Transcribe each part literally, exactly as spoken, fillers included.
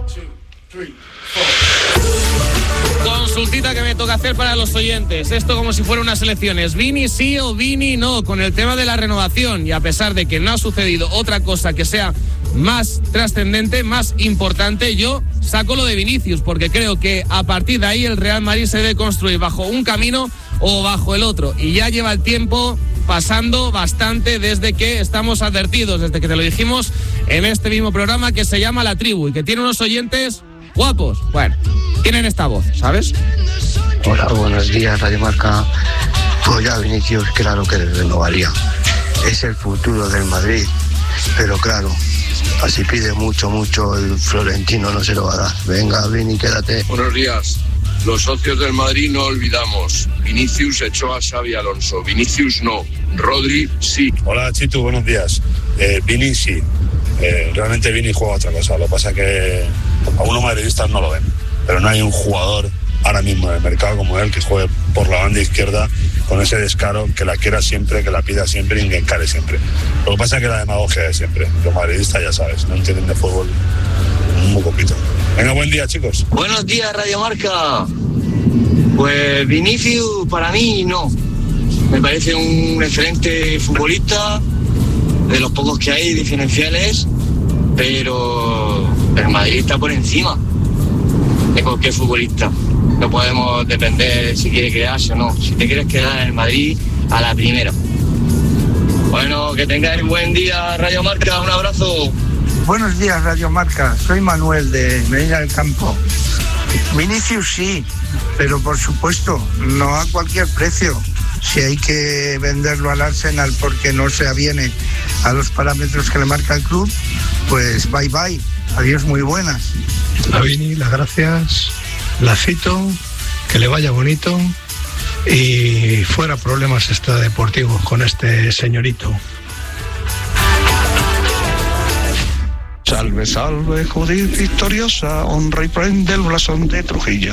Consultita que me toca hacer para los oyentes. Esto como si fuera unas elecciones. Vini sí o Vini no, con el tema de la renovación. Y a pesar de que no ha sucedido otra cosa que sea más trascendente, más importante, yo saco lo de Vinicius, porque creo que a partir de ahí el Real Madrid se debe construir bajo un camino o bajo el otro. Y ya lleva el tiempo pasando bastante desde que estamos advertidos, desde que te lo dijimos en este mismo programa que se llama La Tribu y que tiene unos oyentes guapos. Bueno, tienen esta voz, ¿sabes? Hola, buenos días, Radio Marca. Pues ya Vinicius, claro que le renovaría. Es el futuro del Madrid, pero claro, así pide mucho, mucho el Florentino, no se lo va a dar. Venga, Vini, quédate. Buenos días. Los socios del Madrid no olvidamos. Vinicius echó a Xavi Alonso. Vinicius no. Rodri sí. Hola, Chitu, buenos días. Eh, Vini sí. Eh, realmente Vini juega otra cosa. Lo que pasa es que algunos madridistas no lo ven. Pero no hay un jugador ahora mismo en el mercado como él que juegue por la banda izquierda con ese descaro, que la quiera siempre, que la pida siempre y que encare siempre. Lo que pasa es que la demagogia es siempre. Los madridistas, ya sabes, no entienden de fútbol muy poquito. Venga, buen día, chicos. Buenos días, Radio Marca. Pues Vinicius para mí no. Me parece un excelente futbolista, de los pocos que hay diferenciales, pero el Madrid está por encima de cualquier futbolista. No podemos depender si quiere quedarse o no. Si te quieres quedar en el Madrid, a la primera. Bueno, que tengáis buen día, Radio Marca. Un abrazo. Buenos días, Radio Marca. Soy Manuel de Medina del Campo. Vinicius sí, pero por supuesto, no a cualquier precio. Si hay que venderlo al Arsenal porque no se aviene a los parámetros que le marca el club, pues bye bye. Adiós, muy buenas. A Vini, las gracias. La cito, que le vaya bonito y fuera problemas extradeportivos con este señorito. Salve, salve, Judith victoriosa, honra y prende el blasón de Trujillo.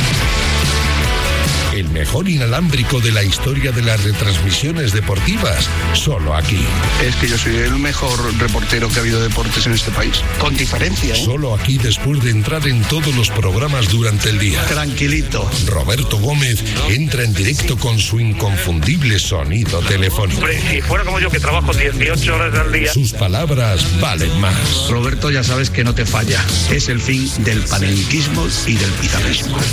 El mejor inalámbrico de la historia de las retransmisiones deportivas, solo aquí. Es que yo soy el mejor reportero que ha habido de deportes en este país, con diferencia, ¿eh? Solo aquí después de entrar en todos los programas durante el día. Tranquilito. Roberto Gómez entra en directo con su inconfundible sonido telefónico. Hombre, si fuera como yo que trabajo dieciocho horas al día. Sus palabras valen más. Roberto, ya sabes que no te falla. Es el fin del panenquismo y del pizarrismo.